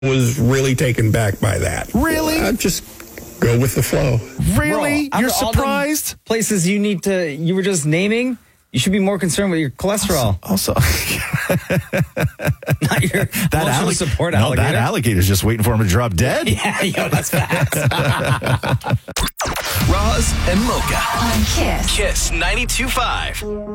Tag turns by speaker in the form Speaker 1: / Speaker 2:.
Speaker 1: was really taken back by that.
Speaker 2: Really?
Speaker 1: Just go with the flow.
Speaker 2: Really?
Speaker 3: Bro,
Speaker 2: You're
Speaker 3: after all the
Speaker 2: surprised?
Speaker 3: Places you were just naming, you should be more concerned with your cholesterol.
Speaker 2: Also,
Speaker 3: Not your emotional support
Speaker 2: no,
Speaker 3: alligator.
Speaker 2: that alligator's just waiting for him to drop dead.
Speaker 3: Yeah, yo, that's fast.
Speaker 4: Roz and Mocha.
Speaker 5: On Kiss.
Speaker 4: Kiss 92.5.